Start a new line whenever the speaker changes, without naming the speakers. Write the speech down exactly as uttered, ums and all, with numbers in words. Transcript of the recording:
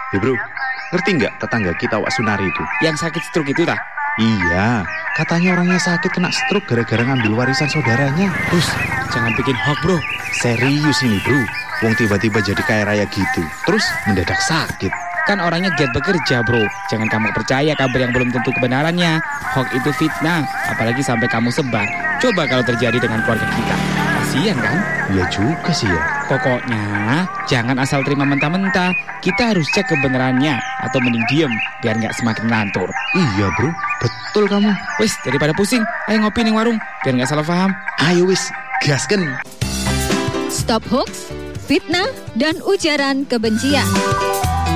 Ya bro, ngerti nggak tetangga kita Wak Sunari itu?
Yang sakit stroke itu tak?
Iya, katanya orangnya sakit kena stroke gara-gara ngambil warisan saudaranya.
Bus, jangan bikin hoax bro.
Serius ini bro, wong tiba-tiba jadi kaya raya gitu, terus mendadak sakit.
Kan orangnya giat bekerja bro. Jangan kamu percaya kabar yang belum tentu kebenarannya. Hoax itu fitnah, apalagi sampai kamu sebar. Coba kalau terjadi dengan keluarga kita. Kasian kan?
Ya juga sih ya.
Pokoknya jangan asal terima mentah-mentah. Kita harus cek kebenarannya, atau mending diem biar gak semakin ngantur.
Iya bro, betul kamu.
Wis, daripada pusing, ayo ngopi ning warung biar gak salah paham.
Ayo wis, gasken.
Stop hoax, fitnah, dan ujaran kebencian.